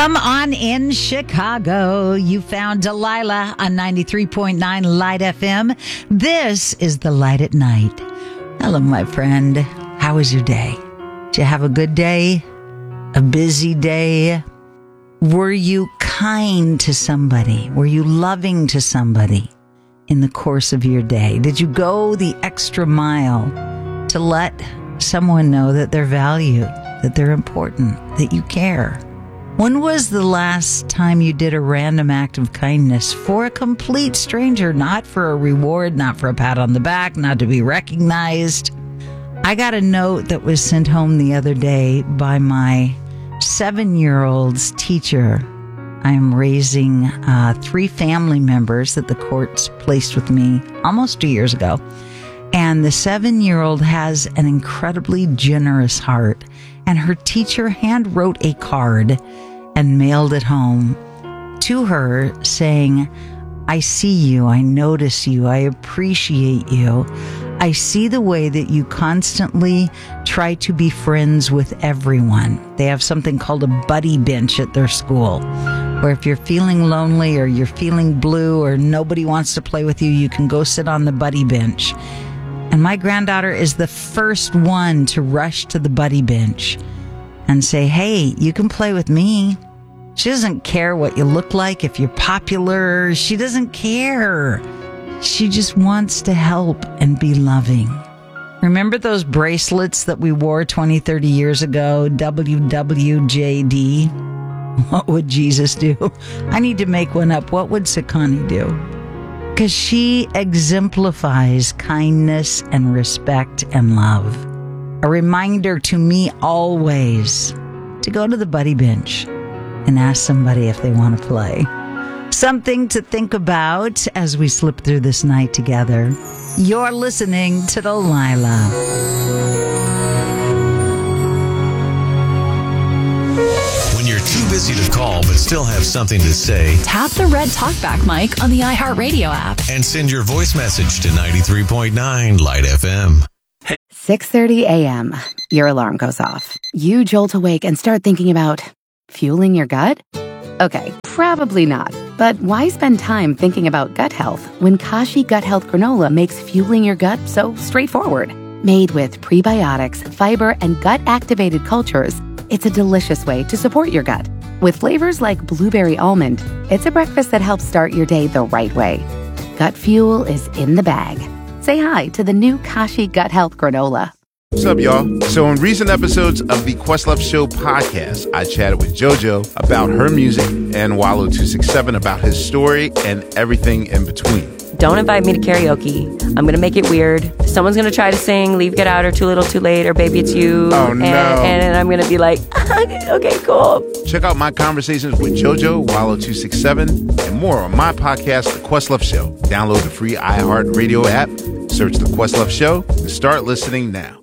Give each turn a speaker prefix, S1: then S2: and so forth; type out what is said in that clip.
S1: Come on in, Chicago. You found Delilah on 93.9 Light FM. This is the Light at Night. Hello, my friend. How was your day? Did you have a good day? A busy day? Were you kind to somebody? Were you loving to somebody in the course of your day? Did you go the extra mile to let someone know that they're valued, that they're important, that you care? When was the last time you did a random act of kindness for a complete stranger, not for a reward, not for a pat on the back, not to be recognized? I got a note that was sent home the other day by my 7-year-old's teacher. I am raising 3 family members that the courts placed with me almost 2 years ago. And the 7-year-old has an incredibly generous heart. And her teacher hand wrote a card and mailed it home to her saying, I see you, I notice you, I appreciate you. I see the way that you constantly try to be friends with everyone. They have something called a buddy bench at their school, where if you're feeling lonely or you're feeling blue or nobody wants to play with you, you can go sit on the buddy bench. And my granddaughter is the first one to rush to the buddy bench and say, hey, you can play with me. She doesn't care what you look like, if you're popular. She doesn't care. She just wants to help and be loving. Remember those bracelets that we wore 20, 30 years ago? WWJD. What would Jesus do? I need to make one up. What would Sakani do? Because she exemplifies kindness and respect and love. A reminder to me always to go to the buddy bench and ask somebody if they want to play. Something to think about as we slip through this night together. You're listening to Delilah.
S2: When you're too busy to call but still have something to say,
S3: tap the red talkback mic on the iHeartRadio app
S2: and send your voice message to 93.9 Light FM.
S4: 6:30 a.m. Your alarm goes off. You jolt awake and start thinking about fueling your gut? Okay, probably not. But why spend time thinking about gut health when Kashi Gut Health Granola makes fueling your gut so straightforward? Made with prebiotics, fiber, and gut-activated cultures, it's a delicious way to support your gut. With flavors like blueberry almond, it's a breakfast that helps start your day the right way. Gut fuel is in the bag. Say hi to the new Kashi Gut Health Granola.
S5: What's up, y'all? So in recent episodes of the Questlove Show podcast, I chatted with JoJo about her music and Wallo267 about his story and everything in between.
S6: Don't invite me to karaoke. I'm going to make it weird. Someone's going to try to sing Leave, Get Out, or Too Little, Too Late, or Baby It's You.
S5: Oh, no.
S6: And I'm going to be like, okay, cool.
S5: Check out my conversations with JoJo, Wallo267, and more on my podcast, The Questlove Show. Download the free iHeartRadio app, search The Questlove Show, and start listening now.